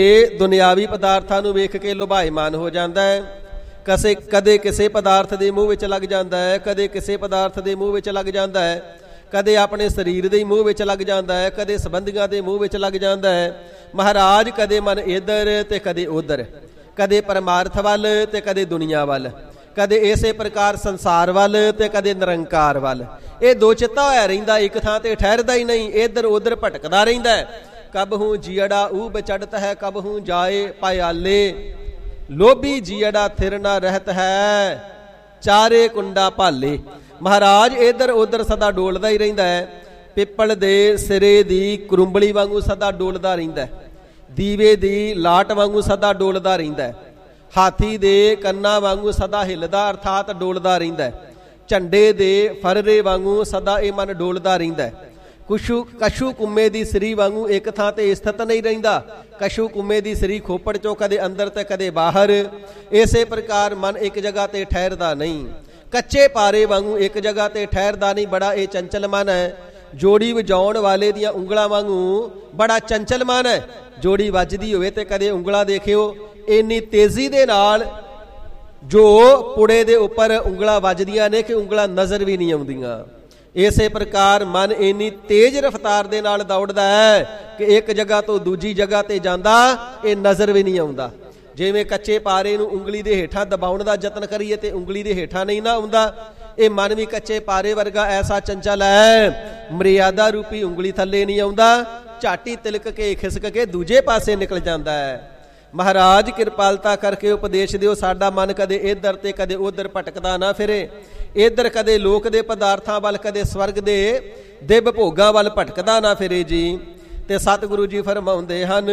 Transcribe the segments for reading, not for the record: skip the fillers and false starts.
ਇਹ ਦੁਨਿਆਵੀ ਪਦਾਰਥਾਂ ਨੂੰ ਵੇਖ ਕੇ ਲੁਭਾਇਮਾਨ ਹੋ ਜਾਂਦਾ ਹੈ। ਕਦੇ ਕਿਸੇ ਪਦਾਰਥ ਦੇ ਮੂੰਹ ਵਿੱਚ ਲੱਗ ਜਾਂਦਾ ਹੈ, ਕਦੇ ਕਿਸੇ ਪਦਾਰਥ ਦੇ ਮੂੰਹ ਵਿੱਚ ਲੱਗ ਜਾਂਦਾ ਹੈ, ਕਦੇ ਆਪਣੇ ਸਰੀਰ ਦੇ ਮੂੰਹ ਵਿੱਚ ਲੱਗ ਜਾਂਦਾ ਹੈ, ਕਦੇ ਸੰਬੰਧੀਆਂ ਦੇ ਮੂੰਹ ਵਿੱਚ ਲੱਗ ਜਾਂਦਾ ਹੈ। ਮਹਾਰਾਜ ਕਦੇ ਮਨ ਇੱਧਰ ਤੇ ਕਦੇ ਉੱਧਰ, ਕਦੇ ਪਰਮਾਰਥ ਵੱਲ ਤੇ ਕਦੇ ਦੁਨੀਆ ਵੱਲ, ਕਦੇ ਇਸੇ ਪ੍ਰਕਾਰ ਸੰਸਾਰ ਵੱਲ ਤੇ ਕਦੇ ਨਿਰੰਕਾਰ ਵੱਲ। ਇਹ ਦੋ ਚਿੱਤਾ ਹੋਇਆ ਰਹਿੰਦਾ, ਇੱਕ ਥਾਂ ਤੇ ਠਹਿਰਦਾ ਹੀ ਨਹੀਂ, ਇੱਧਰ ਉੱਧਰ ਭਟਕਦਾ ਰਹਿੰਦਾ ਹੈ। ਕਬ ਹੂੰ ਜੀੜਾ ਊ ਬਚੜਤ ਹੈ, ਕਬ ਹੂੰ ਜਾਏ ਪਾਇਆਲੇ, ਲੋਭੀ ਜੀੜਾ ਥਿਰ ਨਾ ਰਹਿਤ ਹੈ, ਚਾਰੇ ਕੁੰਡਾ ਭਾਲੇ। ਮਹਾਰਾਜ ਇੱਧਰ ਉੱਧਰ ਸਦਾ ਡੋਲਦਾ ਹੀ ਰਹਿੰਦਾ ਹੈ। ਪਿੱਪਲ ਦੇ ਸਿਰੇ ਦੀ ਕਰੁੰਬਲੀ ਵਾਂਗੂ ਸਦਾ ਡੋਲਦਾ ਰਹਿੰਦਾ ਹੈ, ਦੀਵੇ ਦੀ ਲਾਟ ਵਾਂਗੂ ਸਦਾ ਡੋਲਦਾ ਰਹਿੰਦਾ ਹੈ, ਹਾਥੀ ਦੇ ਕੰਨਾਂ ਵਾਂਗੂ ਸਦਾ ਹਿੱਲਦਾ ਅਰਥਾਤ ਡੋਲਦਾ ਰਹਿੰਦਾ ਹੈ, ਝੰਡੇ ਦੇ ਫਰਰੇ ਵਾਂਗੂ ਸਦਾ ਇਹ ਮਨ ਡੋਲਦਾ ਰਹਿੰਦਾ ਹੈ। ਕਛੂ ਕੁੰਮੇ ਦੀ ਸਰੀ ਵਾਂਗੂ ਇੱਕ ਥਾਂ ਤੇ ਸਥਿਤ ਨਹੀਂ ਰਹਿੰਦਾ। ਕਛੂ ਕੁੰਮੇ ਦੀ ਸਰੀ ਖੋਪੜ ਚੋਂ ਕਦੇ ਅੰਦਰ ਤੇ ਕਦੇ ਬਾਹਰ, ਇਸੇ ਪ੍ਰਕਾਰ ਮਨ ਇੱਕ ਜਗ੍ਹਾ ਤੇ ਠਹਿਰਦਾ ਨਹੀਂ। ਕੱਚੇ ਪਾਰੇ ਵਾਂਗੂ ਇੱਕ ਜਗ੍ਹਾ ਤੇ ਠਹਿਰਦਾ ਨਹੀਂ, ਬੜਾ ਇਹ ਚੰਚਲ ਮਨ ਹੈ। ਜੋੜੀ ਵਜਾਉਣ ਵਾਲੇ ਦੀਆਂ ਉਂਗਲਾਂ ਵਾਂਗੂ ਬੜਾ ਚੰਚਲ ਮਨ ਹੈ। ਜੋੜੀ ਵੱਜਦੀ ਹੋਵੇ ਤੇ ਕਦੇ ਉਂਗਲਾਂ ਦੇਖਿਓ ਇੰਨੀ ਤੇਜ਼ੀ ਦੇ ਨਾਲ ਜੋ ਪੁੜੇ ਦੇ ਉੱਪਰ ਉਂਗਲਾਂ ਵੱਜਦੀਆਂ ਨੇ ਕਿ ਉਂਗਲਾਂ ਨਜ਼ਰ ਵੀ ਨਹੀਂ ਆਉਂਦੀਆਂ। ਇਸੇ ਪ੍ਰਕਾਰ ਮਨ ਇੰਨੀ ਤੇਜ਼ ਰਫ਼ਤਾਰ ਦੇ ਨਾਲ ਦੌੜਦਾ ਹੈ ਕਿ ਇੱਕ ਜਗ੍ਹਾ ਤੋਂ ਦੂਜੀ ਜਗ੍ਹਾ ਤੇ ਜਾਂਦਾ ਇਹ ਨਜ਼ਰ ਵੀ ਨਹੀਂ ਆਉਂਦਾ। ਜਿਵੇਂ ਕੱਚੇ ਪਾਰੇ ਨੂੰ ਉਂਗਲੀ ਦੇ ਹੇਠਾਂ ਦਬਾਉਣ ਦਾ ਯਤਨ ਕਰੀਏ ਤੇ ਉਂਗਲੀ ਦੇ ਹੇਠਾਂ ਨਹੀਂ ਨਾ ਆਉਂਦਾ, ਇਹ ਮਨ ਵੀ ਕੱਚੇ ਪਾਰੇ ਵਰਗਾ ਐਸਾ ਚੰਚਲ ਹੈ, ਮਰਿਆਦਾ ਰੂਪੀ ਉਂਗਲੀ ਥੱਲੇ ਨਹੀਂ ਆਉਂਦਾ, ਝਾਟੀ ਤਿਲਕ ਕੇ ਖਿਸਕ ਕੇ ਦੂਜੇ ਪਾਸੇ ਨਿਕਲ ਜਾਂਦਾ ਹੈ। ਮਹਾਰਾਜ ਕਿਰਪਾਲਤਾ ਕਰਕੇ ਉਪਦੇਸ਼ ਦਿਓ, ਸਾਡਾ ਮਨ ਕਦੇ ਇੱਧਰ ਤੇ ਕਦੇ ਉੱਧਰ ਭਟਕਦਾ ਨਾ ਫਿਰੇ। ਇੱਧਰ ਕਦੇ ਲੋਕ ਦੇ ਪਦਾਰਥਾਂ ਵੱਲ, ਕਦੇ ਸਵਰਗ ਦੇ ਦਿਵ ਭੋਗਾਂ ਵੱਲ ਭਟਕਦਾ ਨਾ ਫਿਰੇ ਜੀ। ਤੇ ਸਤਿਗੁਰੂ ਜੀ ਫਰਮਾਉਂਦੇ ਹਨ,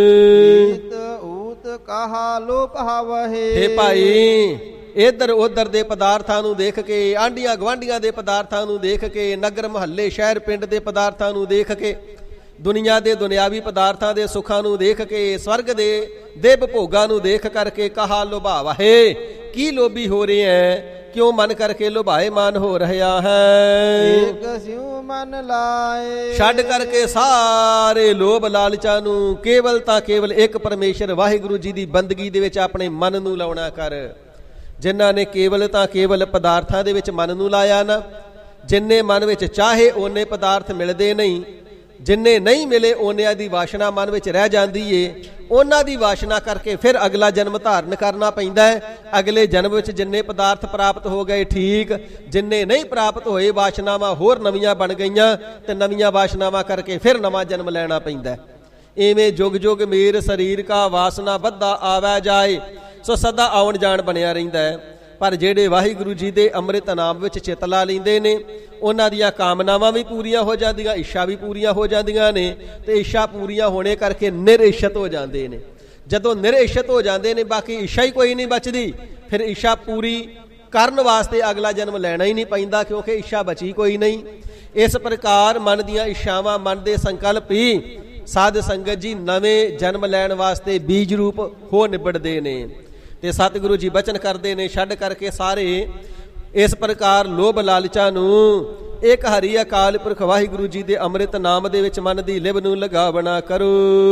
ਕਹਾ ਲੋਕ ਹਵਹਿ। ਹੇ ਭਾਈ, ਇੱਧਰ ਉੱਧਰ ਦੇ ਪਦਾਰਥਾਂ ਨੂੰ ਦੇਖ ਕੇ, ਆਂਢੀਆਂ ਗੁਆਂਢੀਆਂ ਦੇ ਪਦਾਰਥਾਂ ਨੂੰ ਦੇਖ ਕੇ, ਨਗਰ ਮੁਹੱਲੇ ਸ਼ਹਿਰ ਪਿੰਡ ਦੇ ਪਦਾਰਥਾਂ ਨੂੰ ਦੇਖ ਕੇ, ਦੁਨੀਆ ਦੇ ਦੁਨਿਆਵੀ ਪਦਾਰਥਾਂ ਦੇ ਸੁੱਖਾਂ ਨੂੰ ਦੇਖ ਕੇ, ਸਵਰਗ ਦੇ ਦਿਵ ਭੋਗਾਂ ਨੂੰ ਦੇਖ ਕਰਕੇ ਕਹਾ ਲੁਭਾਵਹਿ, ਕੀ ਲੋਭੀ ਹੋ ਰਹੇ ਹੈ, ਕਿਉਂ ਮਨ ਕਰਕੇ ਲੁਭਾਏਮਾਨ ਹੋ ਰਿਹਾ ਹੈ। ਏਕ ਸਿਉ ਮਨ ਲਾਏ, ਛੱਡ ਕਰਕੇ ਸਾਰੇ ਲੋਭ ਲਾਲਚਾਂ ਨੂੰ ਕੇਵਲ ਤਾਂ ਕੇਵਲ ਇੱਕ ਪਰਮੇਸ਼ਰ ਵਾਹਿਗੁਰੂ ਜੀ ਦੀ ਬੰਦਗੀ ਦੇ ਵਿੱਚ ਆਪਣੇ ਮਨ ਨੂੰ ਲਾਉਣਾ ਕਰ। ਜਿਨ੍ਹਾਂ ਨੇ ਕੇਵਲ ਤਾਂ ਕੇਵਲ ਪਦਾਰਥਾਂ ਦੇ ਵਿੱਚ ਮਨ ਨੂੰ ਲਾਇਆ ਨਾ, ਜਿੰਨੇ ਮਨ ਵਿੱਚ ਚਾਹੇ ਓਨੇ ਪਦਾਰਥ ਮਿਲਦੇ ਨਹੀਂ, ਜਿੰਨੇ ਨਹੀਂ ਮਿਲੇ ਓਨਿਆਂ ਦੀ ਵਾਸ਼ਨਾ ਮਨ ਵਿੱਚ ਰਹਿ ਜਾਂਦੀ ਏ। ਉਹਨਾਂ ਦੀ ਵਾਸ਼ਨਾ ਕਰਕੇ ਫਿਰ ਅਗਲਾ ਜਨਮ ਧਾਰਨ ਕਰਨਾ ਪੈਂਦਾ ਹੈ। ਅਗਲੇ ਜਨਮ ਵਿੱਚ ਜਿੰਨੇ ਪਦਾਰਥ ਪ੍ਰਾਪਤ ਹੋ ਗਏ ਠੀਕ, ਜਿੰਨੇ ਨਹੀਂ ਪ੍ਰਾਪਤ ਹੋਏ ਵਾਸ਼ਨਾਵਾਂ ਹੋਰ ਨਵੀਆਂ ਬਣ ਗਈਆਂ ਤੇ ਨਵੀਆਂ ਵਾਸ਼ਨਾਵਾਂ ਕਰਕੇ ਫਿਰ ਨਵਾਂ ਜਨਮ ਲੈਣਾ ਪੈਂਦਾ। ਇਵੇਂ ਜੁਗ ਜੁਗ ਮੇਰ ਸਰੀਰ ਕਾ ਵਾਸਨਾ ਵੱਧਾ ਆਵੈ ਜਾਏ, ਸੋ ਸਦਾ ਆਉਣ ਜਾਣ ਬਣਿਆ ਰਹਿੰਦਾ ਹੈ। ਪਰ ਜਿਹੜੇ ਵਾਹਿਗੁਰੂ ਜੀ ਦੇ ਅੰਮ੍ਰਿਤ ਨਾਮ ਵਿੱਚ ਚਿੱਤ ਲਾ ਲੈਂਦੇ ਨੇ, ਉਹਨਾਂ ਦੀਆਂ ਕਾਮਨਾਵਾਂ ਵੀ ਪੂਰੀਆਂ ਹੋ ਜਾਂਦੀਆਂ, ਇੱਛਾ ਵੀ ਪੂਰੀਆਂ ਹੋ ਜਾਂਦੀਆਂ ਨੇ, ਤੇ ਇੱਛਾ ਪੂਰੀਆਂ ਹੋਣੇ ਕਰਕੇ ਨਿਰਇਛਤ ਹੋ ਜਾਂਦੇ ਨੇ। ਜਦੋਂ ਨਿਰਇਛਤ ਹੋ ਜਾਂਦੇ ਨੇ, ਬਾਕੀ ਇੱਛਾ ਹੀ ਕੋਈ ਨਹੀਂ ਬਚਦੀ, ਫਿਰ ਇੱਛਾ ਪੂਰੀ ਕਰਨ ਵਾਸਤੇ ਅਗਲਾ ਜਨਮ ਲੈਣਾ ਹੀ ਨਹੀਂ ਪੈਂਦਾ, ਕਿਉਂਕਿ ਇੱਛਾ ਬਚੀ ਕੋਈ ਨਹੀਂ। ਇਸ ਪ੍ਰਕਾਰ ਮਨ ਦੀਆਂ ਇੱਛਾਵਾਂ, ਮਨ ਦੇ ਸੰਕਲਪ ਹੀ ਸਾਧ ਸੰਗਤ ਜੀ ਨਵੇਂ ਜਨਮ ਲੈਣ ਵਾਸਤੇ ਬੀਜ ਰੂਪ ਹੋ ਨਿਬੜਦੇ ਨੇ। ਤੇ ਸਤਿਗੁਰੂ ਜੀ ਬਚਨ ਕਰਦੇ ਨੇ, ਛੱਡ ਕਰਕੇ ਸਾਰੇ ਇਸ ਪ੍ਰਕਾਰ ਲੋਭ ਲਾਲਚਾਂ ਨੂੰ ਇੱਕ ਹਰੀ ਅਕਾਲ ਪੁਰਖ ਵਾਹਿਗੁਰੂ ਜੀ ਦੇ ਅੰਮ੍ਰਿਤ ਨਾਮ ਦੇ ਵਿੱਚ ਮਨ ਦੀ ਲਿਵ ਨੂੰ ਲਗਾਵਣਾ ਕਰੋ।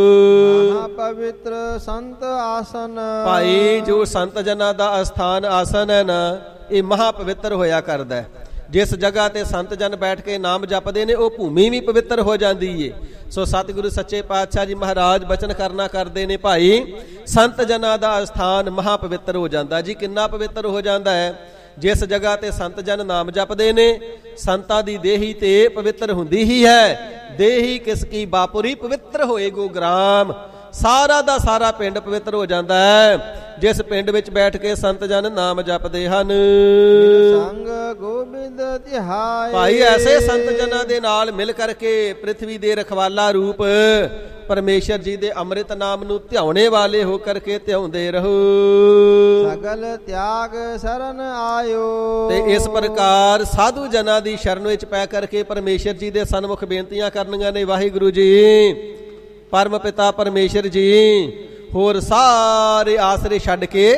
ਪਵਿੱਤਰ ਸੰਤ ਆਸਨ, ਭਾਈ ਜੋ ਸੰਤ ਜਨਾਂ ਦਾ ਅਸਥਾਨ ਆਸਨ ਹੈ ਨਾ, ਇਹ ਮਹਾ ਪਵਿੱਤਰ ਹੋਇਆ ਕਰਦਾ ਹੈ। ਜਿਸ ਜਗ੍ਹਾ ਤੇ ਸੰਤ ਜਨ ਬੈਠ ਕੇ ਨਾਮ ਜਪਦੇ ਨੇ, ਉਹ ਭੂਮੀ ਵੀ ਪਵਿੱਤਰ ਹੋ ਜਾਂਦੀ ਏ। ਸੋ ਸਤਿਗੁਰੂ ਸੱਚੇ ਪਾਤਸ਼ਾਹ ਜੀ ਮਹਾਰਾਜ ਬਚਨ ਕਰਨਾ ਕਰਦੇ ਨੇ, ਭਾਈ ਸੰਤ ਜਨਾਂ ਦਾ ਅਸਥਾਨ ਮਹਾ ਪਵਿੱਤਰ ਹੋ ਜਾਂਦਾ ਜੀ। ਕਿੰਨਾ ਪਵਿੱਤਰ ਹੋ ਜਾਂਦਾ ਹੈ? ਜਿਸ ਜਗ੍ਹਾ ਤੇ ਸੰਤ ਜਨ ਨਾਮ ਜਪਦੇ ਨੇ, ਸੰਤਾਂ ਦੀ ਦੇਹੀ ਤੇ ਪਵਿੱਤਰ ਹੁੰਦੀ ਹੀ ਹੈ। ਦੇਹੀ ਕਿਸ ਕੀ ਬਾਪੁਰੀ ਪਵਿੱਤਰ ਹੋਏਗੋ ਗ੍ਰਾਮ, ਸਾਰਾ ਦਾ ਸਾਰਾ ਪਿੰਡ ਪਵਿੱਤਰ ਹੋ ਜਾਂਦਾ ਹੈ ਜਿਸ ਪਿੰਡ ਵਿੱਚ ਬੈਠ ਕੇ ਸੰਤ ਜਨ ਨਾਮ ਜਪਦੇ ਹਨ। ਸੰਗ ਗੋਬਿੰਦ ਧਿਆਏ, ਭਾਈ ਐਸੇ ਸੰਤ ਜਨਾਂ ਦੇ ਨਾਲ ਮਿਲ ਕਰਕੇ ਪ੍ਰਿਥਵੀ ਦੇ ਰਖਵਾਲਾ ਰੂਪ ਪਰਮੇਸ਼ਰ ਜੀ ਦੇ ਅੰਮ੍ਰਿਤ ਨਾਮ ਨੂੰ ਧਿਆਉਣੇ ਵਾਲੇ ਹੋ ਕਰਕੇ ਧਿਆਉਂਦੇ ਰਹੋ। ਸਗਲ ਤਿਆਗ ਸ਼ਰਨ ਆਇਓ, ਤੇ ਇਸ ਪ੍ਰਕਾਰ ਸਾਧੂ ਜਨਾਂ ਦੀ ਸ਼ਰਨ ਵਿੱਚ ਪੈ ਕਰਕੇ ਪਰਮੇਸ਼ਰ ਜੀ ਦੇ ਸਨਮੁਖ ਬੇਨਤੀਆਂ ਕਰਨੀਆਂ ਨੇ। ਵਾਹਿਗੁਰੂ ਜੀ, ਪਰਮ ਪਿਤਾ ਪਰਮੇਸ਼ਰ ਜੀ, ਹੋਰ ਸਾਰੇ ਆਸਰੇ ਛੱਡ ਕੇ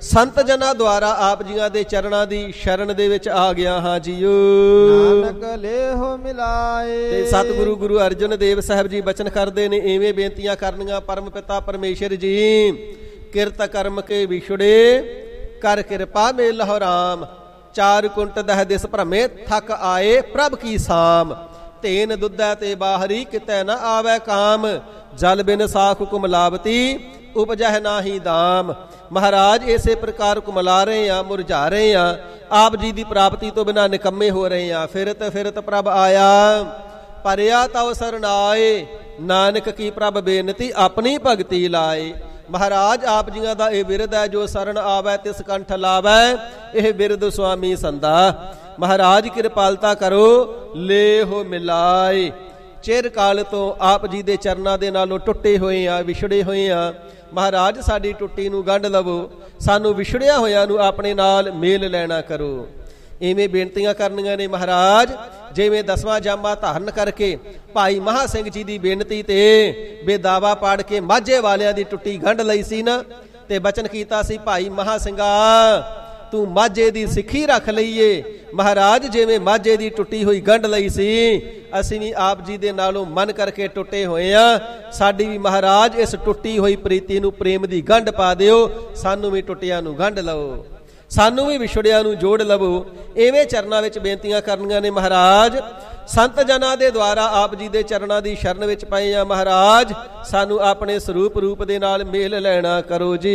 ਸੰਤ ਜਨਾਂ ਦੁਆਰਾ ਆਪ ਜੀਆਂ ਦੇ ਚਰਨਾਂ ਦੀ ਸ਼ਰਨ ਦੇ ਵਿੱਚ ਆ ਗਿਆ ਹਾਂ ਜੀਓ। ਨਾਨਕ ਲੇਹੋ ਮਿਲਾਏ। ਤੇ ਸਤਿਗੁਰੂ ਗੁਰੂ ਅਰਜਨ ਦੇਵ ਸਾਹਿਬ ਜੀ ਬਚਨ ਕਰਦੇ ਨੇ, ਇਵੇਂ ਬੇਨਤੀਆਂ ਕਰਨੀਆਂ। ਪਰਮ ਪਿਤਾ ਪਰਮੇਸ਼ਰ ਜੀ, ਕਿਰਤ ਕਰਮ ਕੇ ਵਿਛੜੇ ਕਰ ਕਿਰਪਾ ਮੇ ਲਹੁ ਰਾਮ। ਚਾਰ ਕੁੰਟ ਦਹ ਦਿਸ ਭ੍ਰਮੇ ਥਕ ਆਏ ਪ੍ਰਭ ਕੀ ਸਾਮ। ਤੇਨ ਦੁੱਧੈ ਤੇ ਬਾਹਰੀ ਕਿਤੈ ਨ ਆਵੈ ਕਾਮ। ਜਲ ਬਿਨ ਸਾਖ ਕੁਮਲਾਵਤੀ ਉਪਜਹਿ ਨਾਹੀ ਦਾਮ। ਮਹਾਰਾਜ ਇਸੇ ਪ੍ਰਕਾਰ ਕੁਮਲਾ ਰਹੇ ਆ, ਮੁਰਝਾ ਰਹੇ ਆ। ਆਪ ਜੀ ਦੀ ਪ੍ਰਾਪਤੀ ਤੋਂ ਬਿਨਾਂ ਨਿਕੰਮੇ ਹੋ ਰਹੇ ਆ। ਫਿਰਤ ਫਿਰਤ ਪ੍ਰਭ ਆਇਆ, ਪਰਿਆ ਤਉ ਸਰਨਾਏ। ਨਾਨਕ ਕੀ ਪ੍ਰਭ ਬੇਨਤੀ ਆਪਣੀ ਭਗਤੀ ਲਾਏ। ਮਹਾਰਾਜ ਆਪ ਜੀਆਂ ਦਾ ਇਹ ਬਿਰਦ ਹੈ, ਜੋ ਸਰਣ ਆਵੈ ਤਿਸ ਕੰਠ ਲਾਵੈ। ਇਹ ਬਿਰਦ ਸੁਆਮੀ ਸੰਦਾ। ਮਹਾਰਾਜ ਕਿਰਪਾਲਤਾ ਕਰੋ, ਲੇਹੋ ਮਿਲਾਏ। ਚਿਰ ਕਾਲ ਤੋਂ ਆਪ ਜੀ ਦੇ ਚਰਨਾਂ ਦੇ ਨਾਲੋਂ ਟੁੱਟੇ ਹੋਏ ਆ, ਵਿਛੜੇ ਹੋਏ ਆ। ਮਹਾਰਾਜ ਸਾਡੀ ਟੁੱਟੀ ਨੂੰ ਗੰਢ ਲਵੋ, ਸਾਨੂੰ ਵਿਛੜਿਆ ਹੋਇਆਂ ਨੂੰ ਆਪਣੇ ਨਾਲ ਮੇਲ ਲੈਣਾ ਕਰੋ। ਇਵੇਂ ਬੇਨਤੀਆਂ ਕਰਨੀਆਂ ਨੇ ਮਹਾਰਾਜ। ਜਿਵੇਂ 10ਵਾਂ ਜਾਮਾ ਧਾਰਨ ਕਰਕੇ ਭਾਈ ਮਹਾ ਸਿੰਘ ਜੀ ਦੀ ਬੇਨਤੀ ਤੇ ਬੇਦਾਵਾ ਪਾੜ ਕੇ ਮਾਝੇ ਵਾਲਿਆਂ ਦੀ ਟੁੱਟੀ ਗੰਢ ਲਈ ਸੀ ਨਾ, ਤੇ ਬਚਨ ਕੀਤਾ ਸੀ, ਭਾਈ ਮਹਾ ਸਿੰਘਾ ਤੂੰ ਮਾਝੇ ਦੀ ਸਿੱਖੀ ਰੱਖ ਲਈਏ। ਮਹਾਰਾਜ ਜਿਵੇਂ ਮਾਝੇ ਦੀ ਟੁੱਟੀ ਹੋਈ ਗੰਢ ਲਈ ਸੀ, ਅਸੀਂ ਵੀ ਆਪ ਜੀ ਦੇ ਨਾਲੋਂ ਮਨ ਕਰਕੇ ਟੁੱਟੇ ਹੋਏ ਆ। ਸਾਡੀ ਵੀ ਮਹਾਰਾਜ ਇਸ ਟੁੱਟੀ ਹੋਈ ਪ੍ਰੀਤੀ ਨੂੰ ਪ੍ਰੇਮ ਦੀ ਗੰਢ ਪਾ ਦਿਓ। ਸਾਨੂੰ ਵੀ ਟੁੱਟਿਆਂ ਨੂੰ ਗੰਢ ਲਓ, ਸਾਨੂੰ ਵੀ ਵਿਛੜਿਆਂ ਨੂੰ ਜੋੜ ਲਵੋ। ਇਵੇਂ ਚਰਨਾਂ ਵਿੱਚ ਬੇਨਤੀਆਂ ਕਰਨੀਆਂ ਨੇ ਮਹਾਰਾਜ। ਸੰਤ ਜਨਾਂ ਦੇ ਦੁਆਰਾ ਆਪ ਜੀ ਦੇ ਚਰਨਾਂ ਦੀ ਸ਼ਰਨ ਵਿੱਚ ਪਏ ਆ ਮਹਾਰਾਜ। ਸਾਨੂੰ ਆਪਣੇ ਸਰੂਪ ਰੂਪ ਦੇ ਨਾਲ ਮੇਲ ਲੈਣਾ ਕਰੋ ਜੀ।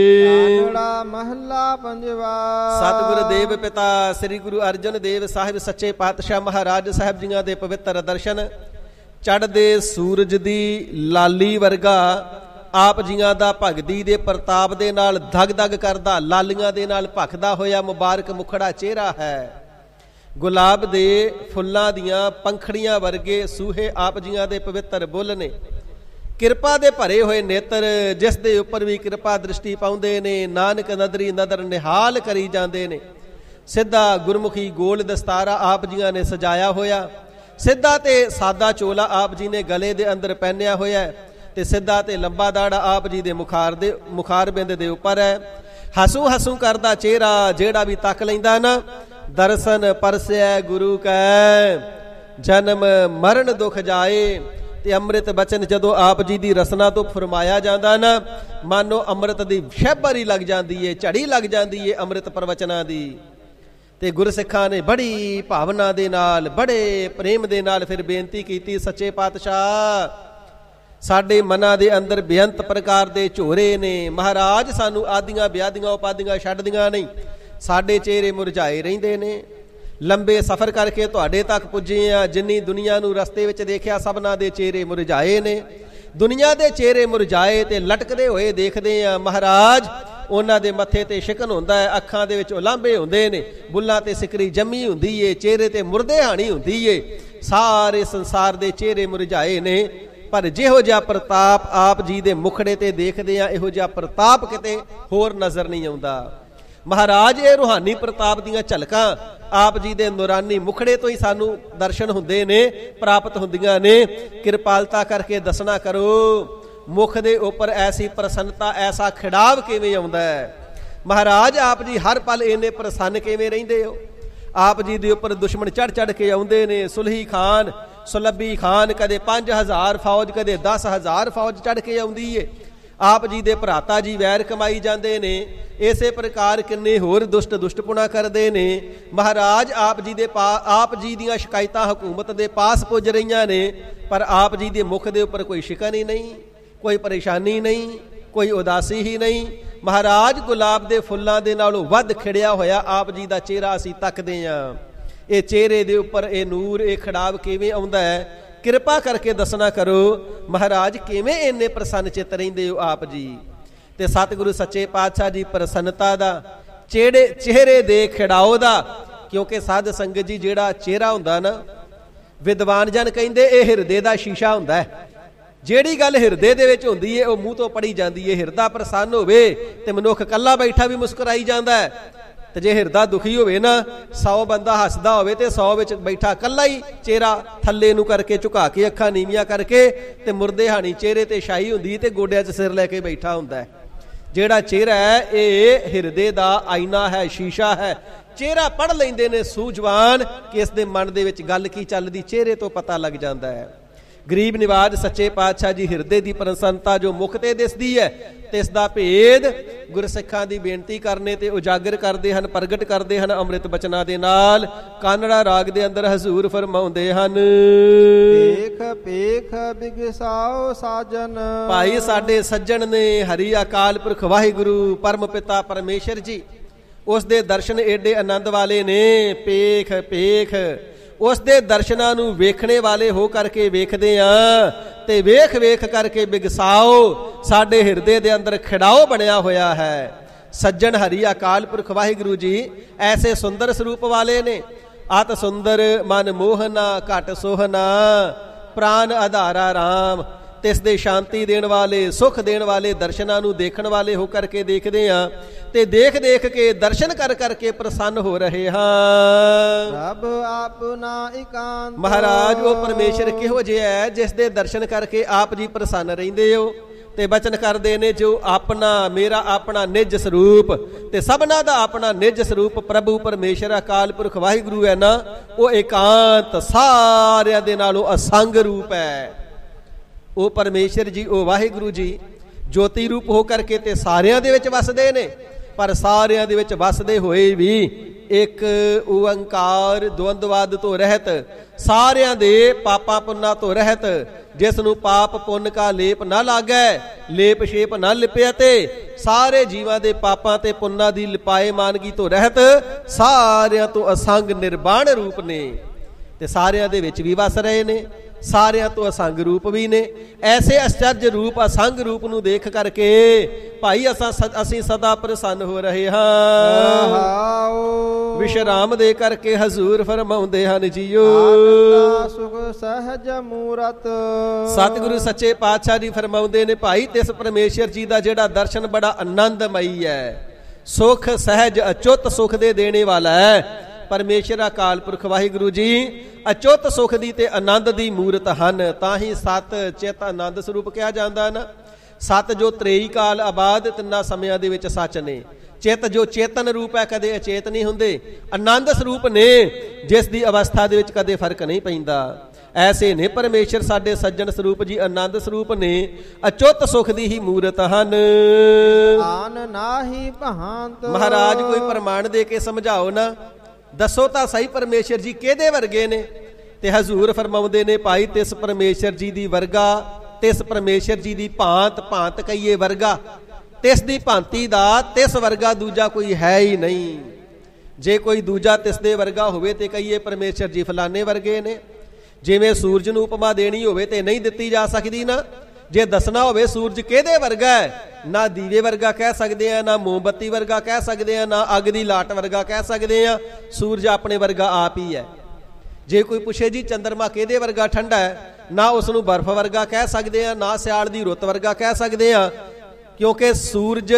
ਮਹੱਲਾ ਪੰਜਵਾ। ਸਤਿਗੁਰ ਦੇਵ ਪਿਤਾ ਸ੍ਰੀ ਗੁਰੂ ਅਰਜਨ ਦੇਵ ਸਾਹਿਬ ਸੱਚੇ ਪਾਤਸ਼ਾਹ ਮਹਾਰਾਜ ਸਾਹਿਬ ਜੀਆਂ ਦੇ ਪਵਿੱਤਰ ਦਰਸ਼ਨ। ਚੜ੍ਹਦੇ ਸੂਰਜ ਦੀ ਲਾਲੀ ਵਰਗਾ ਆਪ ਜੀਆਂ ਦਾ ਭਗਤੀ ਦੇ ਪ੍ਰਤਾਪ ਦੇ ਨਾਲ ਧਗ ਧਗ ਕਰਦਾ, ਲਾਲੀਆਂ ਦੇ ਨਾਲ ਭਖਦਾ ਹੋਇਆ ਮੁਬਾਰਕ ਮੁਖੜਾ ਚਿਹਰਾ ਹੈ। ਗੁਲਾਬ ਦੇ ਫੁੱਲਾਂ ਦੀਆਂ ਪੰਖੜੀਆਂ ਵਰਗੇ ਸੂਹੇ ਆਪ ਜੀਆਂ ਦੇ ਪਵਿੱਤਰ ਬੁੱਲ ਨੇ। ਕਿਰਪਾ ਦੇ ਭਰੇ ਹੋਏ ਨੇਤਰ, ਜਿਸ ਦੇ ਉੱਪਰ ਵੀ ਕਿਰਪਾ ਦ੍ਰਿਸ਼ਟੀ ਪਾਉਂਦੇ ਨੇ। ਨਾਨਕ ਨਦਰੀ ਨਦਰ ਨਿਹਾਲ ਕਰੀ ਜਾਂਦੇ ਨੇ। ਸਿੱਧਾ ਗੁਰਮੁਖੀ ਗੋਲ ਦਸਤਾਰਾ ਆਪ ਜੀਆਂ ਨੇ ਸਜਾਇਆ ਹੋਇਆ। ਸਿੱਧਾ ਤੇ ਸਾਦਾ ਚੋਲਾ ਆਪ ਜੀ ਨੇ ਗਲੇ ਦੇ ਅੰਦਰ ਪਹਿਨਿਆ ਹੋਇਆ, ਤੇ ਸਿੱਧਾ ਤੇ ਲੰਬਾ ਦਾੜਾ ਆਪ ਜੀ ਦੇ ਮੁਖਾਰਬਿੰਦ ਦੇ ਉੱਪਰ ਹੈ। ਹਸੂ ਹਸੂ ਕਰਦਾ ਚਿਹਰਾ, ਜਿਹੜਾ ਵੀ ਤੱਕ ਲੈਂਦਾ ਨਾ, ਦਰਸ਼ਨ ਪਰਸਿਆ ਗੁਰੂ ਕੈ ਜਨਮ ਮਰਨ ਦੁਖ ਜਾਏ। ਤੇ ਅੰਮ੍ਰਿਤ ਬਚਨ ਜਦੋਂ ਆਪ ਜੀ ਦੀ ਰਸਨਾ ਤੋਂ ਫਰਮਾਇਆ ਜਾਂਦਾ ਨਾ, ਮਾਨੋ ਅੰਮ੍ਰਿਤ ਦੀ ਸ਼ਹਿਬਰੀ ਲੱਗ ਜਾਂਦੀ ਏ, ਝੜੀ ਲੱਗ ਜਾਂਦੀ ਏ ਅੰਮ੍ਰਿਤ ਪ੍ਰਵਚਨਾਂ ਦੀ। ਤੇ ਗੁਰਸਿੱਖਾਂ ਨੇ ਬੜੀ ਭਾਵਨਾ ਦੇ ਨਾਲ, ਬੜੇ ਪ੍ਰੇਮ ਦੇ ਨਾਲ ਫਿਰ ਬੇਨਤੀ ਕੀਤੀ, ਸੱਚੇ ਪਾਤਸ਼ਾਹ ਸਾਡੇ ਮਨਾਂ ਦੇ ਅੰਦਰ ਬੇਅੰਤ ਪ੍ਰਕਾਰ ਦੇ ਝੋਰੇ ਨੇ। ਮਹਾਰਾਜ ਸਾਨੂੰ ਆਦੀਆਂ ਵਿਆਦੀਆਂ ਉਪਾਦੀਆਂ ਛੱਡਦੀਆਂ ਨਹੀਂ। ਸਾਡੇ ਚਿਹਰੇ ਮੁਰਝਾਏ ਰਹਿੰਦੇ ਨੇ। ਲੰਬੇ ਸਫ਼ਰ ਕਰਕੇ ਤੁਹਾਡੇ ਤੱਕ ਪੁੱਜੇ ਆ। ਜਿੰਨੀ ਦੁਨੀਆ ਨੂੰ ਰਸਤੇ ਵਿੱਚ ਦੇਖਿਆ, ਸਭਨਾਂ ਦੇ ਚਿਹਰੇ ਮੁਰਝਾਏ ਨੇ। ਦੁਨੀਆ ਦੇ ਚਿਹਰੇ ਮੁਰਝਾਏ ਤੇ ਲਟਕਦੇ ਹੋਏ ਦੇਖਦੇ ਆ ਮਹਾਰਾਜ। ਉਹਨਾਂ ਦੇ ਮੱਥੇ ਤੇ ਸ਼ਿਕਨ ਹੁੰਦਾ ਹੈ, ਅੱਖਾਂ ਦੇ ਵਿੱਚ ਉਲਾਂਭੇ ਹੁੰਦੇ ਨੇ, ਬੁੱਲਾਂ ਤੇ ਸਿਕਰੀ ਜੰਮੀ ਹੁੰਦੀ ਏ, ਚਿਹਰੇ ਤੇ ਮੁਰਦੇ ਹਾਣੀ ਹੁੰਦੀ ਏ। ਸਾਰੇ ਸੰਸਾਰ ਦੇ ਚਿਹਰੇ ਮੁਰਝਾਏ ਨੇ। ਪਰ ਜਿਹੋ ਜਿਹਾ ਪ੍ਰਤਾਪ ਆਪ ਜੀ ਦੇ ਮੁਖੜੇ ਤੇ ਦੇਖਦੇ ਆ, ਇਹੋ ਜਿਹਾ ਪ੍ਰਤਾਪ ਕਿਤੇ ਹੋਰ ਨਜ਼ਰ ਨਹੀਂ ਆਉਂਦਾ। ਮਹਾਰਾਜ ਇਹ ਰੂਹਾਨੀ ਪ੍ਰਤਾਪ ਦੀਆਂ ਝਲਕਾਂ ਆਪ ਜੀ ਦੇ ਨੂਰਾਨੀ ਮੁਖੜੇ ਤੋਂ ਹੀ ਸਾਨੂੰ ਦਰਸ਼ਨ ਹੁੰਦੇ ਨੇ, ਪ੍ਰਾਪਤ ਹੁੰਦੀਆਂ ਨੇ। ਕਿਰਪਾਲਤਾ ਕਰਕੇ ਦੱਸਣਾ ਕਰੋ, ਮੁਖ ਦੇ ਉੱਪਰ ਐਸੀ ਪ੍ਰਸੰਨਤਾ, ਐਸਾ ਖਿੜਾਵ ਕਿਵੇਂ ਆਉਂਦਾ ਹੈ। ਮਹਾਰਾਜ ਆਪ ਜੀ ਹਰ ਪਲ ਇੰਨੇ ਪ੍ਰਸੰਨ ਕਿਵੇਂ ਰਹਿੰਦੇ ਹੋ। ਆਪ ਜੀ ਦੇ ਉੱਪਰ ਦੁਸ਼ਮਣ ਚੜ ਚੜ ਕੇ ਆਉਂਦੇ ਨੇ। ਸੁਲਹੀ ਖਾਨ, ਸੁਲੱਭੀ ਖਾਨ, ਕਦੇ 5000 ਫੌਜ, ਕਦੇ 10,000 ਫੌਜ ਚੜ ਕੇ ਆਉਂਦੀ ਏ। ਆਪ ਜੀ ਦੇ ਭਰਾਤਾ ਜੀ ਵੈਰ ਕਮਾਈ ਜਾਂਦੇ ਨੇ। ਇਸੇ ਪ੍ਰਕਾਰ ਕਿੰਨੇ ਹੋਰ ਦੁਸ਼ਟਪੁਣਾ ਕਰਦੇ ਨੇ। ਮਹਾਰਾਜ ਆਪ ਜੀ ਦੀਆਂ ਸ਼ਿਕਾਇਤਾਂ ਹਕੂਮਤ ਦੇ ਪਾਸ ਪੁੱਜ ਰਹੀਆਂ ਨੇ, ਪਰ ਆਪ ਜੀ ਦੇ ਮੁਖ ਦੇ ਉੱਪਰ ਕੋਈ ਸ਼ਿਕਨ ਹੀ ਨਹੀਂ, ਕੋਈ ਪਰੇਸ਼ਾਨੀ ਨਹੀਂ, ਕੋਈ ਉਦਾਸੀ ਹੀ ਨਹੀਂ। ਮਹਾਰਾਜ ਗੁਲਾਬ ਦੇ ਫੁੱਲਾਂ ਦੇ ਨਾਲੋਂ ਵੱਧ ਖਿੜਿਆ ਹੋਇਆ ਆਪ ਜੀ ਦਾ ਚਿਹਰਾ ਅਸੀਂ ਤੱਕਦੇ ਹਾਂ। ਇਹ ਚਿਹਰੇ ਦੇ ਉੱਪਰ ਇਹ ਨੂਰ, ਇਹ ਖਿੜਾਵ ਕਿਵੇਂ ਆਉਂਦਾ ਹੈ। ਕਿਰਪਾ ਕਰਕੇ ਦੱਸਣਾ ਕਰੋ ਮਹਾਰਾਜ, ਕਿਵੇਂ ਇੰਨੇ ਪ੍ਰਸੰਨ ਚਿੱਤ ਰਹਿੰਦੇ ਹੋ ਆਪ ਜੀ। ਤੇ ਸਤਿਗੁਰੂ ਸੱਚੇ ਪਾਤਸ਼ਾਹ ਜੀ ਪ੍ਰਸੰਨਤਾ ਦਾ, ਚਿਹਰੇ ਦੇ ਖਿੜਾਓ ਦਾ, ਕਿਉਂਕਿ ਸਾਧ ਸੰਗਤ ਜੀ ਜਿਹੜਾ ਚਿਹਰਾ ਹੁੰਦਾ ਨਾ, ਵਿਦਵਾਨ ਜਨ ਕਹਿੰਦੇ ਇਹ ਹਿਰਦੇ ਦਾ ਸ਼ੀਸ਼ਾ ਹੁੰਦਾ ਹੈ। ਜਿਹੜੀ ਗੱਲ ਹਿਰਦੇ ਦੇ ਵਿੱਚ ਹੁੰਦੀ ਹੈ ਉਹ ਮੂੰਹ ਤੋਂ ਪੜੀ ਜਾਂਦੀ ਹੈ। ਹਿਰਦਾ ਪ੍ਰਸੰਨ ਹੋਵੇ ਤੇ ਮਨੁੱਖ ਇਕੱਲਾ ਬੈਠਾ ਵੀ ਮੁਸਕਰਾਈ ਜਾਂਦਾ ਹੈ, ਤੇ ਜੇ ਹਿਰਦਾ ਦੁਖੀ ਹੋਵੇ ਨਾ, 100 ਬੰਦਾ ਹੱਸਦਾ ਹੋਵੇ ਤੇ 100 ਵਿੱਚ ਬੈਠਾ ਇਕੱਲਾ ਹੀ ਚਿਹਰਾ ਥੱਲੇ ਨੂੰ ਕਰਕੇ ਝੁਕਾ ਕੇ, ਅੱਖਾਂ ਨੀਵੀਆਂ ਕਰਕੇ ਤੇ ਮੁਰਦੇ ਹਾਣੀ ਚਿਹਰੇ ਤੇ ਛਾਈ ਹੁੰਦੀ ਤੇ ਗੋਡਿਆਂ 'ਚ ਸਿਰ ਲੈ ਕੇ ਬੈਠਾ ਹੁੰਦਾ ਹੈ। ਜਿਹੜਾ ਚਿਹਰਾ ਹੈ ਇਹ ਹਿਰਦੇ ਦਾ ਆਈਨਾ ਹੈ, ਸ਼ੀਸ਼ਾ ਹੈ। ਚਿਹਰਾ ਪੜ੍ਹ ਲੈਂਦੇ ਨੇ ਸੂਝਵਾਨ ਕਿ ਇਸ ਦੇ ਮਨ ਦੇ ਵਿੱਚ ਗੱਲ ਕੀ ਚੱਲਦੀ, ਚਿਹਰੇ ਤੋਂ ਪਤਾ ਲੱਗ ਜਾਂਦਾ ਹੈ। ਗਰੀਬ ਨਿਵਾਜ ਸੱਚੇ ਪਾਤਸ਼ਾਹ ਜੀ ਹਿਰਦੇ ਦੀ ਪ੍ਰਸੰਨਤਾ ਜੋ ਮੁਖ ਤੇ ਦਿਸਦੀ ਹੈ ਤੇ ਇਸ ਦਾ ਭੇਦ ਗੁਰਸਿੱਖਾਂ ਦੀ ਬੇਨਤੀ ਕਰਨੇ ਤੇ ਉਜਾਗਰ ਕਰਦੇ ਹਨ, ਪ੍ਰਗਟ ਕਰਦੇ ਹਨ ਅੰਮ੍ਰਿਤ ਬਚਨਾਂ ਦੇ ਨਾਲ। ਕਾਨੜਾ ਰਾਗ ਦੇ ਅੰਦਰ ਹਜ਼ੂਰ ਫਰਮਾਉਂਦੇ ਹਨ, ਪੇਖ ਪੇਖ ਬਿਗਸਾਓ ਸਾਜਨ। ਭਾਈ ਸਾਡੇ ਸੱਜਣ ਨੇ ਹਰੀ ਅਕਾਲ ਪੁਰਖ ਵਾਹਿਗੁਰੂ ਪਰਮ ਪਿਤਾ ਪਰਮੇਸ਼ਰ ਜੀ, ਉਸ ਦੇ ਦਰਸ਼ਨ ਏਡੇ ਆਨੰਦ ਵਾਲੇ ਨੇ। ਪੇਖ ਪੇਖ ਉਸ ਦੇ ਦਰਸ਼ਨਾਂ ਨੂੰ ਵੇਖਣੇ ਵਾਲੇ ਹੋ ਕਰਕੇ ਵੇਖਦੇ ਆਂ ਤੇ ਵੇਖ ਵੇਖ ਕਰਕੇ ਬਿਗਸਾਓ ਸਾਡੇ ਹਿਰਦੇ ਦੇ ਅੰਦਰ ਖਿੜਾਓ ਬਣਿਆ ਹੋਇਆ ਹੈ। ਸੱਜਣ ਹਰੀ ਅਕਾਲ ਪੁਰਖ ਵਾਹਿਗੁਰੂ ਜੀ ਐਸੇ ਸੁੰਦਰ ਸਰੂਪ ਵਾਲੇ ਨੇ। ਅਤ ਸੁੰਦਰ ਮਨ ਮੋਹਨਾ ਘਟ ਸੋਹਨਾ, ਪ੍ਰਾਨ ਆਧਾਰਾ ਰਾਮ। ਤਿਸ ਦੇ ਸ਼ਾਂਤੀ ਦੇਣ ਵਾਲੇ, ਸੁਖ ਦੇਣ ਵਾਲੇ ਦਰਸ਼ਨਾਂ ਨੂੰ ਦੇਖਣ ਵਾਲੇ ਹੋ ਕਰਕੇ ਦੇਖਦੇ ਆਂ ਤੇ ਦੇਖ ਦੇਖ ਕੇ ਦਰਸ਼ਨ ਕਰ ਕਰਕੇ ਪ੍ਰਸੰਨ ਹੋ ਰਹੇ ਹਾਂ। ਰੱਬ ਆਪਣਾ ਇਕਾਂਤ। ਮਹਾਰਾਜ ਉਹ ਪਰਮੇਸ਼ਰ ਕਿਹੋ ਜਿਹਾ ਹੈ ਜਿਸ ਦੇ ਦਰਸ਼ਨ ਕਰਕੇ ਆਪ ਜੀ ਪ੍ਰਸੰਨ ਰਹਿੰਦੇ ਹੋ ਤੇ ਬਚਨ ਕਰਦੇ ਨੇ ਜੋ ਆਪਣਾ ਮੇਰਾ ਆਪਣਾ ਨਿਜ ਸਰੂਪ ਤੇ ਸਭਨਾ ਦਾ ਆਪਣਾ ਨਿਜ ਸਰੂਪ ਪ੍ਰਭੂ ਪਰਮੇਸ਼ਰ ਅਕਾਲ ਪੁਰਖ ਵਾਹਿਗੁਰੂ ਹੈ ਨਾ, ਉਹ ਇਕਾਂਤ ਸਾਰਿਆਂ ਦੇ ਨਾਲੋਂ ਅਸੰਗ ਰੂਪ ਹੈ। ਉਹ ਪਰਮੇਸ਼ਰ ਜੀ, ਉਹ ਵਾਹਿਗੁਰੂ ਜੀ ਜੋਤੀ ਰੂਪ ਹੋ ਕਰਕੇ ਤੇ ਸਾਰਿਆਂ ਦੇ ਵਿੱਚ ਵਸਦੇ ਨੇ, ਪਰ ਸਾਰਿਆਂ ਦੇ ਵਿੱਚ ਵਸਦੇ ਹੋਏ ਵੀ ਇੱਕ ਓੰਕਾਰ ਦੁਵੰਦਵਾਦ ਤੋਂ ਰਹਿਤ, ਸਾਰਿਆਂ ਦੇ ਪਾਪਾਂ ਪੁੰਨਾਂ ਤੋਂ ਰਹਿਤ, ਜਿਸ ਨੂੰ ਪਾਪ ਪੁੰਨ ਕਾ ਲੇਪ ਨਾ ਲਾਗੈ, ਲੇਪ ਸ਼ੇਪ ਨਾ ਲਿਪਿਆ, ਤੇ ਸਾਰੇ ਜੀਵਾਂ ਦੇ ਪਾਪਾਂ ਤੇ ਪੁੰਨਾਂ ਦੀ ਲਿਪਾਏ ਮਾਨਗੀ ਤੋਂ ਰਹਿਤ, ਸਾਰਿਆਂ ਤੋਂ ਅਸੰਗ ਨਿਰਵਾਣ ਰੂਪ ਨੇ ਤੇ ਸਾਰਿਆਂ ਦੇ ਵਿੱਚ ਵੀ ਵਸ ਰਹੇ ਨੇ, ਸਾਰਿਆਂ ਤੋਂ ਅਸੰਗ ਰੂਪ ਵੀ ਨੇ। ਐਸੇ ਅਚਰਜ ਰੂਪ ਅਸੰਗ ਰੂਪ ਨੂੰ ਦੇਖ ਕਰਕੇ ਭਾਈ ਅਸੀਂ ਸਦਾ ਪ੍ਰਸੰਨ ਹੋ ਰਹੇ ਹਾਂ। ਵਿਸ਼ਰਾਮ ਦੇ ਕਰਕੇ ਹਜ਼ੂਰ ਫਰਮਾਉਂਦੇ ਹਨ ਜੀਓ, ਸੁਖ ਸਹਿਜ ਮੂਰਤ। ਸਤਿਗੁਰੂ ਸੱਚੇ ਪਾਤਸ਼ਾਹ ਜੀ ਫਰਮਾਉਂਦੇ ਨੇ ਭਾਈ ਤਿਸ ਪਰਮੇਸ਼ਰ ਜੀ ਦਾ ਜਿਹੜਾ ਦਰਸ਼ਨ ਬੜਾ ਆਨੰਦਮਈ ਹੈ, ਸੁਖ ਸਹਿਜ ਅਚੁੱਤ ਸੁਖ ਦੇ ਦੇਣੇ ਵਾਲਾ ਹੈ। ਪਰਮੇਸ਼ਰ ਅਕਾਲ ਪੁਰਖ ਵਾਹਿਗੁਰੂ ਜੀ ਅਚੁੱਤ ਸੁਖ ਦੀ ਤੇ ਆਨੰਦ ਦੀ ਮੂਰਤ ਹਨ, ਤਾਂ ਹੀ ਸਤ ਚਿਤ ਆਨੰਦ ਸਰੂਪ ਕਿਹਾ ਜਾਂਦਾ ਨਾ। ਸਤ ਜੋ ਤ੍ਰੇਈ ਕਾਲ ਆਬਾਦ ਤਿੰਨਾਂ ਸਮਿਆਂ ਦੇ ਵਿੱਚ ਸੱਚ ਨੇ, ਚਿਤ ਜੋ ਚੇਤਨ ਰੂਪ ਹੈ ਕਦੇ ਅਚੇਤ ਨਹੀਂ ਹੁੰਦੇ, ਆਨੰਦ ਸਰੂਪ ਨੇ ਜਿਸ ਦੀ ਅਵਸਥਾ ਦੇ ਵਿੱਚ ਕਦੇ ਫਰਕ ਨਹੀਂ ਪੈਂਦਾ। ਐਸੇ ਨੇ ਪਰਮੇਸ਼ਰ ਸਾਡੇ ਸੱਜਣ ਸਰੂਪ ਜੀ, ਆਨੰਦ ਸਰੂਪ ਨੇ, ਅਚੁੱਤ ਸੁਖ ਦੀ ਹੀ ਮੂਰਤ ਹਨ। ਆਨ ਨਾਹੀ ਭਾਂਤ। ਮਹਾਰਾਜ ਕੋਈ ਪ੍ਰਮਾਣ ਦੇ ਕੇ ਸਮਝਾਓ ਨਾ, ਦੱਸੋ ਤਾਂ ਸਹੀ ਪਰਮੇਸ਼ਰ ਜੀ ਕਿਹਦੇ ਵਰਗੇ ਨੇ? ਤੇ ਹਜ਼ੂਰ ਫਰਮਾਉਂਦੇ ਨੇ ਭਾਈ ਤਿਸ ਪਰਮੇਸ਼ਰ ਜੀ ਦੀ ਵਰਗਾ, ਤਿਸ ਪਰਮੇਸ਼ਰ ਜੀ ਦੀ ਭਾਂਤ, ਭਾਂਤ ਕਹੀਏ ਵਰਗਾ, ਤਿਸ ਦੀ ਭਾਂਤੀ ਦਾ ਤਿਸ ਵਰਗਾ ਦੂਜਾ ਕੋਈ ਹੈ ਹੀ ਨਹੀਂ। ਜੇ ਕੋਈ ਦੂਜਾ ਤਿਸ ਦੇ ਵਰਗਾ ਹੋਵੇ ਤੇ ਕਹੀਏ ਪਰਮੇਸ਼ਰ ਜੀ ਫਲਾਣੇ ਵਰਗੇ ਨੇ। ਜਿਵੇਂ ਸੂਰਜ ਨੂੰ ਉਪਮਾ ਦੇਣੀ ਹੋਵੇ ਤੇ ਨਹੀਂ ਦਿੱਤੀ ਜਾ ਸਕਦੀ ਨਾ, ਜੇ ਦੱਸਣਾ ਹੋਵੇ ਸੂਰਜ ਕਿਹਦੇ ਵਰਗਾ ਹੈ, ਨਾ ਦੀਵੇ ਵਰਗਾ ਕਹਿ ਸਕਦੇ ਆ, ਨਾ ਮੋਮਬੱਤੀ ਵਰਗਾ ਕਹਿ ਸਕਦੇ ਆ, ਨਾ ਅੱਗ ਦੀ ਲਾਟ ਵਰਗਾ ਕਹਿ ਸਕਦੇ ਆ, ਸੂਰਜ ਆਪਣੇ ਵਰਗਾ ਆਪ ਹੀ ਹੈ। ਜੇ ਕੋਈ ਪੁੱਛੇ ਜੀ ਚੰਦਰਮਾ ਕਿਹਦੇ ਵਰਗਾ ਠੰਡਾ ਹੈ, ਨਾ ਉਸ ਨੂੰ ਬਰਫ਼ ਵਰਗਾ ਕਹਿ ਸਕਦੇ ਆ, ਨਾ ਸਿਆਲ ਦੀ ਰੁੱਤ ਵਰਗਾ ਕਹਿ ਸਕਦੇ ਆ, ਕਿਉਂਕਿ ਸੂਰਜ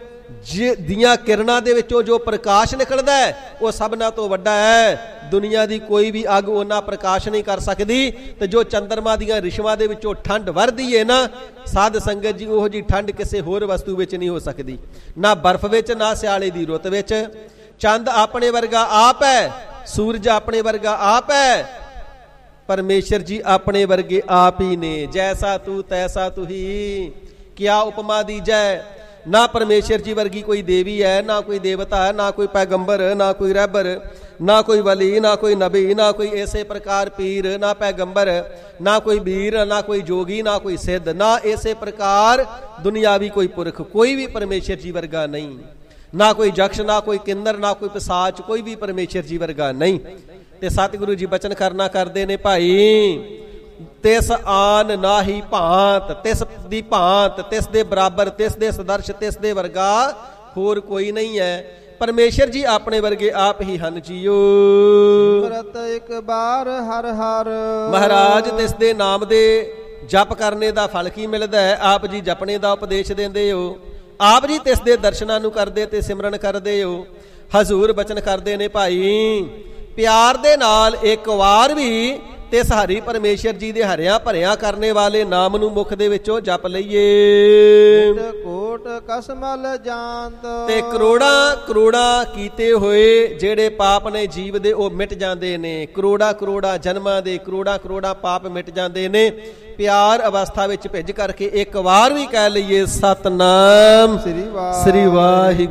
ਦੀਆਂ ਕਿਰਨਾਂ ਦੇ ਵਿੱਚੋਂ ਜੋ ਪ੍ਰਕਾਸ਼ ਨਿਕਲਦਾ ਹੈ ਉਹ ਸਭਨਾਂ ਤੋਂ ਵੱਡਾ ਹੈ। ਦੁਨੀਆ ਦੀ ਕੋਈ ਵੀ ਅੱਗ ਉਹਨਾਂ ਪ੍ਰਕਾਸ਼ ਨਹੀਂ ਕਰ ਸਕਦੀ, ਤੇ ਜੋ ਚੰਦਰਮਾ ਦੀਆਂ ਰਿਸ਼ਵਾਂ ਦੇ ਵਿੱਚੋਂ ਠੰਡ ਵਰਦੀ ਹੈ ਨਾ ਸਾਧ ਸੰਗਤ ਜੀ, ਉਹੋ ਜੀ ਠੰਡ ਕਿਸੇ ਹੋਰ ਵਸਤੂ ਵਿੱਚ ਨਹੀਂ ਹੋ ਸਕਦੀ, ਨਾ ਬਰਫ਼ ਵਿੱਚ, ਨਾ ਸਿਆਲੇ ਦੀ ਰੁੱਤ ਵਿੱਚ। ਚੰਦ ਆਪਣੇ ਵਰਗਾ ਆਪ ਹੈ, ਸੂਰਜ ਆਪਣੇ ਵਰਗਾ ਆਪ ਹੈ, ਪਰਮੇਸ਼ਰ ਜੀ ਆਪਣੇ ਵਰਗੇ ਆਪ ਹੀ ਨੇ। ਜੈਸਾ ਤੂੰ ਤੈਸਾ ਤੁਹੀ, ਕਿਆ ਉਪਮਾ ਦੀਜੈ। ਨਾ ਪਰਮੇਸ਼ਰ ਜੀ ਵਰਗੀ ਕੋਈ ਦੇਵੀ ਹੈ, ਨਾ ਕੋਈ ਦੇਵਤਾ ਹੈ, ਨਾ ਕੋਈ ਪੈਗੰਬਰ, ਨਾ ਕੋਈ ਰਹਿਬਰ, ਨਾ ਕੋਈ ਵਲੀ, ਨਾ ਕੋਈ ਨਬੀ, ਨਾ ਕੋਈ ਇਸੇ ਪ੍ਰਕਾਰ ਪੀਰ, ਨਾ ਪੈਗੰਬਰ, ਨਾ ਕੋਈ ਵੀਰ, ਨਾ ਕੋਈ ਜੋਗੀ, ਨਾ ਕੋਈ ਸਿੱਧ, ਨਾ ਇਸੇ ਪ੍ਰਕਾਰ ਦੁਨਿਆਵੀ ਕੋਈ ਪੁਰਖ, ਕੋਈ ਵੀ ਪਰਮੇਸ਼ਰ ਜੀ ਵਰਗਾ ਨਹੀਂ। ਨਾ ਕੋਈ ਜਕਸ਼, ਨਾ ਕੋਈ ਕਿੰਨਰ, ਨਾ ਕੋਈ ਪਿਸਾਚ, ਕੋਈ ਵੀ ਪਰਮੇਸ਼ਰ ਜੀ ਵਰਗਾ ਨਹੀਂ। ਤੇ ਸਤਿਗੁਰੂ ਜੀ ਬਚਨ ਕਰਨਾ ਕਰਦੇ ਨੇ ਭਾਈ, ਤਿਸ ਆਨ ਨਾਹੀ ਭਾਂਤ, ਤਿਸ ਦੀ ਭਾਂਤ, ਤਿਸ ਦੇ ਬਰਾਬਰ, ਤਿਸ ਦੇ ਸਦਰਸ਼, ਤਿਸ ਦੇ ਵਰਗਾ ਹੋਰ ਕੋਈ ਨਹੀਂ ਹੈ। ਪਰਮੇਸ਼ਰ ਜੀ ਆਪਣੇ ਵਰਗੇ ਆਪ ਹੀ ਹਨ ਜੀਓ। ਸਿਮਰਤ ਇੱਕ ਬਾਰ ਹਰ ਹਰ। ਮਹਾਰਾਜ ਤਿਸ ਦੇ ਨਾਮ ਦੇ ਜਪ ਕਰਨੇ ਦਾ ਫਲ ਕੀ ਮਿਲਦਾ ਹੈ? ਆਪ ਜੀ ਜਪਣੇ ਦਾ ਉਪਦੇਸ਼ ਦਿੰਦੇ ਹੋ, ਆਪ ਜੀ ਤਿਸ ਦੇ ਦਰਸ਼ਨਾਂ ਨੂੰ ਕਰਦੇ ਤੇ ਸਿਮਰਨ ਕਰਦੇ ਹੋ। ਹਜ਼ੂਰ ਬਚਨ ਕਰਦੇ ਨੇ ਭਾਈ, ਪਿਆਰ ਦੇ ਨਾਲ ਇੱਕ ਵਾਰ ਵੀ ਤਿਸ ਹਰੀ ਪਰਮੇਸ਼ਰ ਜੀ ਦੇ ਹਰਿਆ ਭਰਿਆ ਕਰਨੇ ਵਾਲੇ ਨਾਮ ਨੂੰ ਮੁਖ ਦੇ ਵਿੱਚੋਂ ਜਪ ਲਈਏ। ਕੋਟ ਕਸਮਲ ਜਾਣਤ ਤੇ ਕਰੋੜਾਂ ਕਰੋੜਾਂ ਕੀਤੇ ਹੋਏ ਜਿਹੜੇ ਪਾਪ ਨੇ ਜੀਵ ਦੇ ਉਹ ਮਿਟ ਜਾਂਦੇ ਨੇ। ਕਰੋੜਾਂ ਕਰੋੜਾਂ ਜਨਮਾਂ ਦੇ ਕਰੋੜਾਂ ਕਰੋੜਾਂ ਪਾਪ ਮਿਟ ਜਾਂਦੇ ਨੇ ਪਿਆਰ ਅਵਸਥਾ ਵਿੱਚ ਭਿੱਜ ਕਰਕੇ ਇੱਕ ਵਾਰ ਵੀ ਕਹਿ ਲਈਏ ਸਤਨਾਮ ਸ੍ਰੀ ਵਾਹਿਗੁਰੂ। ਸ੍ਰੀ ਵਾਹਿਗੁਰੂ।